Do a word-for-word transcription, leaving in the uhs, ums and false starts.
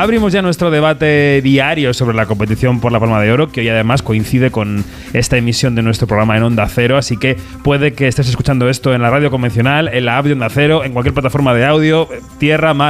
abrimos ya nuestro debate diario sobre la competición por la Palma de Oro, que hoy además coincide con esta emisión de nuestro programa en Onda Cero, así que puede que estés escuchando esto en la radio convencional, en la app de Onda Cero, en cualquier plataforma de audio, tierra, mar,